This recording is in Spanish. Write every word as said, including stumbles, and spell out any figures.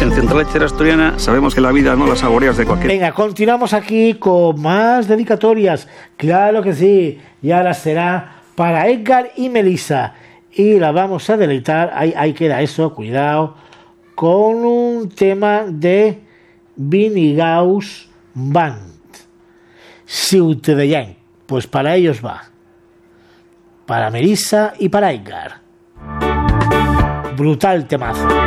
En Central Lechera Asturiana sabemos que la vida no la saboreas de cualquier... Venga, continuamos aquí con más dedicatorias. Claro que sí. Y ahora será para Edgar y Melissa. Y la vamos a deleitar. Ahí, ahí queda eso, cuidado. Con un tema de Vinigaus Band. Ciutat de Llen. Pues para ellos va. Para Melissa y para Edgar. Brutal temazo.